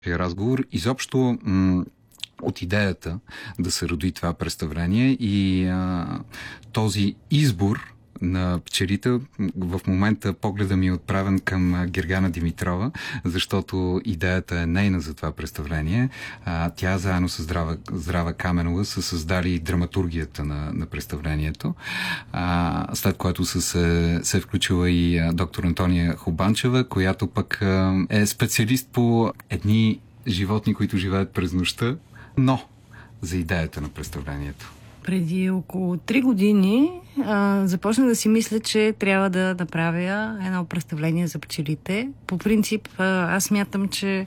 разговор. Изобщо от идеята да се роди това представление и този избор на пчелите. В момента погледа ми е отправен към Гергана Димитрова, защото идеята е нейна за това представление. Тя заедно с Здрава Каменова са създали драматургията на представлението, след което се е включила и доктор Антония Хубанчева, която пък е специалист по едни животни, които живеят през нощта, но за идеята на представлението. Преди около 3 години започнах да си мисля, че трябва да направя едно представление за пчелите. По принцип, аз смятам, че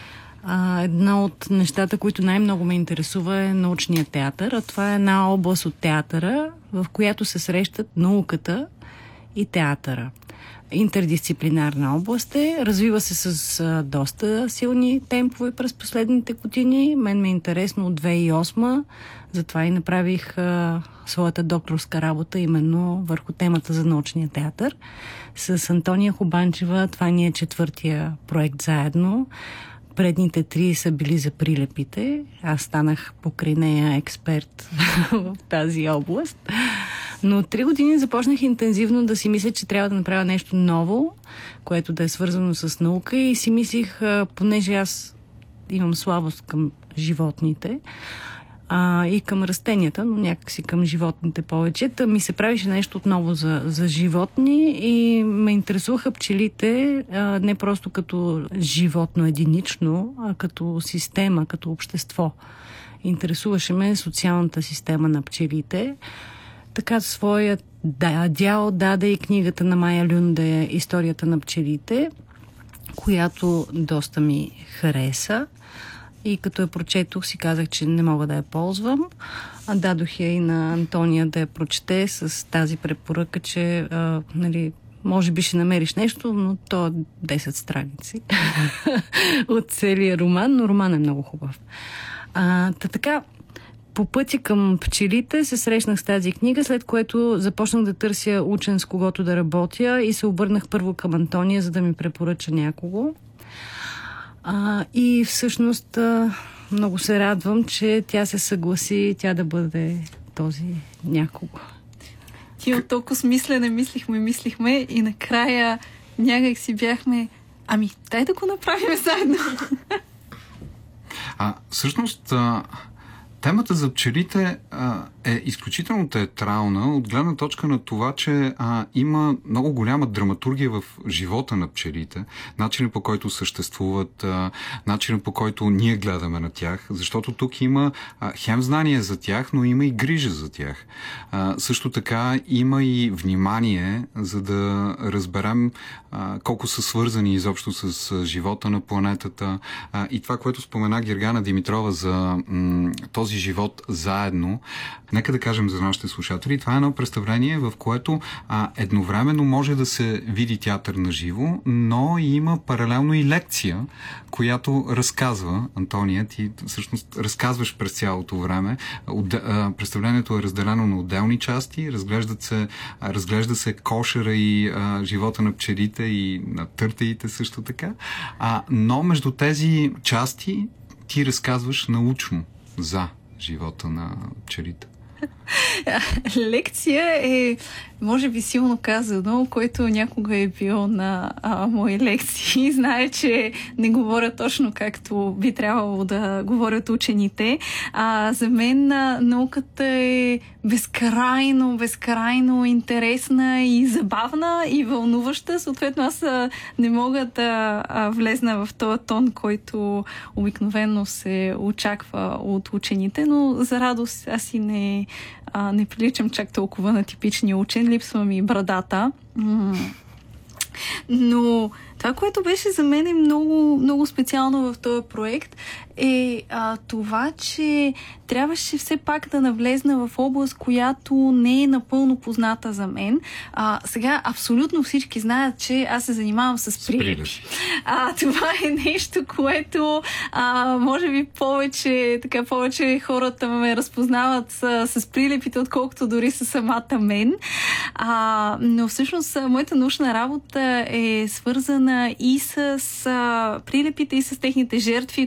едно от нещата, които най-много ме интересува, е научният театър. А това е една област от театъра, в която се срещат науката и театъра. Интердисциплинарна област е, развива се с доста силни темпове през последните години. Мен ме е интересно от 2008, затова и направих своята докторска работа именно върху темата за научния театър. С Антония Хубанчева, това ни е 4-тия проект заедно. Предните 3 са били за прилепите. Аз станах покрай нея експерт в тази област. Но от 3 години започнах интензивно да си мисля, че трябва да направя нещо ново, което да е свързано с наука, и си мислих, понеже аз имам слабост към животните и към растенията, но някакси към животните повече, ми се правише нещо отново за животни и ме интересуваха пчелите не просто като животно единично, а като система, като общество. Интересуваше ме социалната система на пчелите. Така своят дял даде и книгата на Майя Люнде "Историята на пчелите", която доста ми хареса. И като я прочетох, си казах, че не мога да я ползвам. Дадох я и на Антония да я прочете с тази препоръка, че може би ще намериш нещо, но то е 10 страници от целия роман, но роман е много хубав. Така, по пътя към пчелите се срещнах с тази книга, след което започнах да търся учен, с когото да работя, и се обърнах първо към Антония, за да ми препоръча някого. И всъщност много се радвам, че тя се съгласи тя да бъде този някого. Ти от толкова смислене мислихме и накрая някак си бяхме, дай да го направим заедно. Всъщност темата за пчелите е изключително театрална от гледна точка на това, че има много голяма драматургия в живота на пчелите, начинът по който съществуват, начинът по който ние гледаме на тях, защото тук има хем знание за тях, но има и грижа за тях. Също така има и внимание, за да разберем колко са свързани изобщо с живота на планетата, и това, което спомена Гергана Димитрова за този живот заедно. Нека да кажем за нашите слушатели, това е едно представление, в което едновременно може да се види театър на живо, но има паралелно и лекция, която разказва. Антония, ти всъщност разказваш през цялото време. Представлението е разделено на отделни части, разглежда се кошера и живота на пчелите и на търтеите също така. Но между тези части ти разказваш научно за живота на пчелите. Лекция е, може би, силно казано, който някога е бил на мои лекции. Знае, че не говоря точно както би трябвало да говорят учените. За мен науката е безкрайно интересна и забавна и вълнуваща. Съответно, аз не мога да влезна в този тон, който обикновено се очаква от учените, но за радост аз и не приличам чак толкова на типичния учен. Липсва ми брадата. Но това, което беше за мен много, много специално в този проект, е това, че трябваше все пак да навлезна в област, която не е напълно позната за мен. Сега абсолютно всички знаят, че аз се занимавам с прилепи. Това е нещо, което може би повече хората ме разпознават с прилепите, отколкото дори с самата мен. Но всъщност моята научна работа е свързана и с прилепите, и с техните жертви,